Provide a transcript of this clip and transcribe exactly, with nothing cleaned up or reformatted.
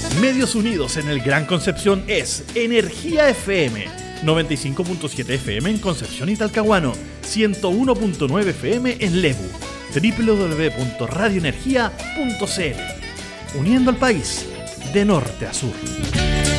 Medios unidos en el Gran Concepción es Energía F M, noventa y cinco punto siete F M en Concepción y Talcahuano, ciento uno punto nueve F M en Lebu, doble u doble u doble u punto radio energía punto c l. Uniendo al país de norte a sur.